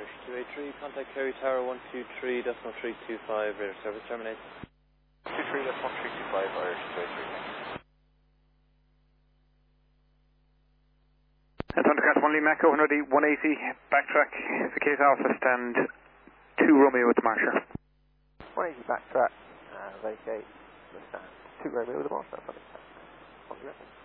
Irish 283, contact Kerry Tower 123.325, radar service terminates. 23.1325, Irish 283. Thundercats 1 Lee Mecca, 180, backtrack, Vacate Alpha, stand 2 Romeo with the Marsher. 180 backtrack, vacate, stand 2 Romeo with the Marsher.